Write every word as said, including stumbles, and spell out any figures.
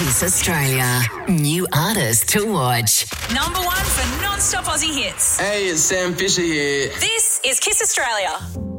Kiss Australia. New artist to watch. Number one for non-stop Aussie hits. Hey, it's Sam Fisher here. This is Kiss Australia.